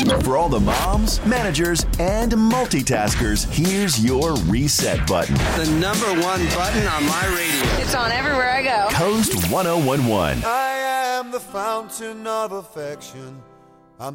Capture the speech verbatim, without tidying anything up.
For all the moms, managers, and multitaskers, here's your reset button. The number one button on my radio. It's on everywhere I go. Coast ten eleven. I am the fountain of affection.